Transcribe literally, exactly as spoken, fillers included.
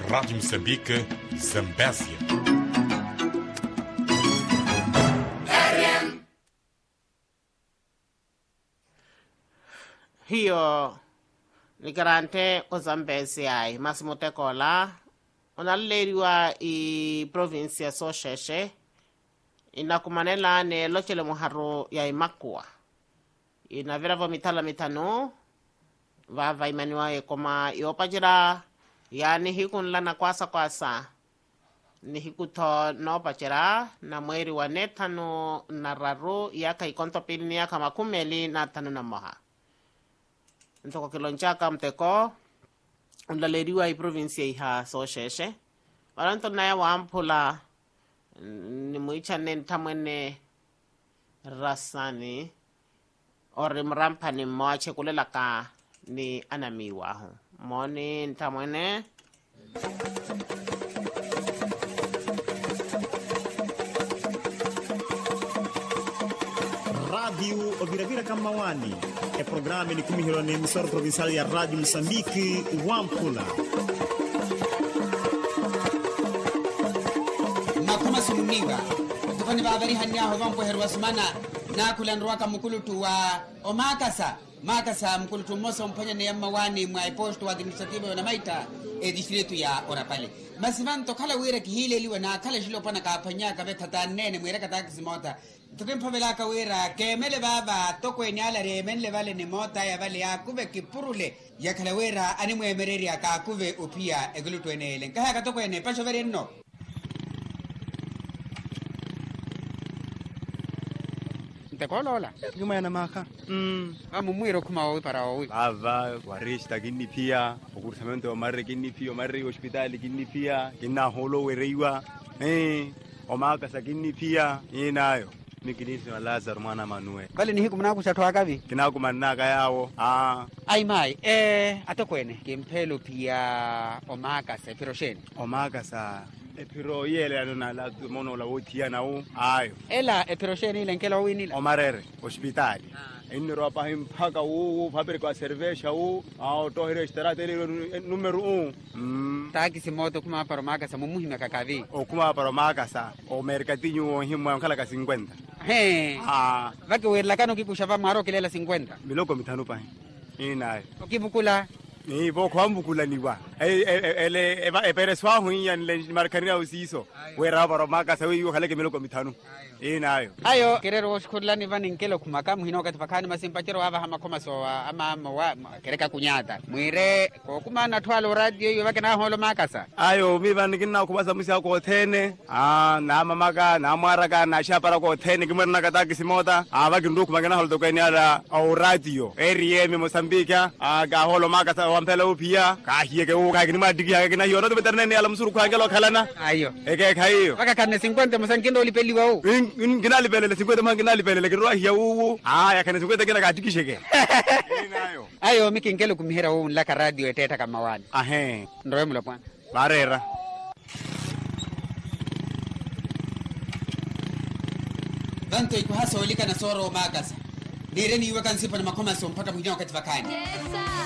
Rádio Moçambique, Zambésia. Hiyo ni garante o Zambésia ai Massimo Tekola onaleriwa i provincia so sheshe inakumanela ne lochele muharo ya imakua ina vera vo mitala mitano vava imaniwa e koma iopajira yani hikun lana kwasa kwasa ni hikuto no pachira na mweri wa netano na raru yaka ikonto pilini yaka makumeli na tanu na moha ntoko kilonchaka mteko unlaleriwa i provincia iha so sheshe waranto na ya wampula ni muichane ntamwene rasani ori mrampa ni moache kulela ka ni anamiwaho moni ntamwene Radio Oviravira Kamawani e programma ni kumihiro ni emissora provincial ya Radio Moçambique Wampula makoma sumuniwa tufani babari hanya ho bampo herwa sumana na kulandwa ka mukulutu wa omakasa makasa mukulutu moso mponya ne yamawani mwa posto administrative na maita e distrito ya orapale masivanto kala wira kihile liwa na kala jilo pana ka panya ka betata nene mwira ka taxi mota tukimpo vela ka wira kemele baba toko enyala re menle vale ni mota ya vale ya kube kipurule ya kala wira ani mwemereri aka kuve upia eglutu enele kaya ka toko ene pasho vere no Tekolola nyuma yana maka mm amu mwiro kuma wa para wa ava warista kinni pia okursamento marre kinni pia marre hospitali kinni pia kinna holo wereiwa eh omaka sakinni pia inayo mikilisi na Lazaro mwana Manuel bali ni hiku mnaku chatwa kavi kinaku manaka yawo ah ai mai eh atokwene kimpelo pia omaka sa pirosheni omaka sa epiro yele ana la mono la wotia na u ayo ela epirosheni ile nkela wini omarere hospitali inro pa impaka u fabri kwa cerveja u au to restaurant ile numero um mm taki simoto kuma para omaka sa mumuhima kakavi o kuma para omaka sa o mercatinho himwa kala ka cinquenta he ah vake wela kano kikushava maro kilela cinquenta miloko mitano pa inayo okibukula ni bo kwambukula niwa ele e pereswa hunya le markanira usiso wera baro maka sawi yo kale kemelo komitano inayo ayo kerero oskulani vani nkelo kumaka muhino katifakani masimpachero ava hama koma so ama wa kereka kunyata mwire ko kumana twalo radio yo vake na holo makasa ayo mi vani kinna kubasa musia ko thene ah na mamaka na mwaraka na shapara ko thene kimwerna kata kisimota ava kindu kumaka na holo to kanyala au radio area mi Mozambique ah ga holo makasa wampela upia ka hiye ke u ka kini madigi ya kina yoro to beterne ni ala msuru kwa ngelo khalana ayo eke khayo vaka kana cinquenta musankindo ulipeliwa u in kinali pelele cinquenta man kinali pelele kirwa hiya u ah ya kana cinquenta kina ka tikisheke inayo ayo mikinkelo kumihera u la ka radio eteta kama wani ahe ndowe mula pwana barera banto ikuhasa olika na soro makasa nireni iwe kansipa na makoma so mpaka mwingine wakati vakani